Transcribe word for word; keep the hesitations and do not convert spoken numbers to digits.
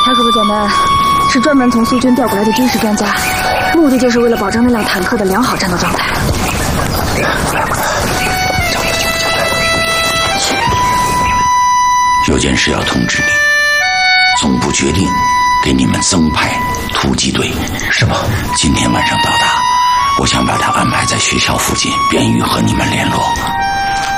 他可不简单，是专门从苏军调过来的军事专家，目的就是为了保证那辆坦克的良好战斗状态。 有件事要通知你，总部决定给你们增派突击队。 是吗？ 今天晚上到达，我想把他安排在学校附近，便于和你们联络。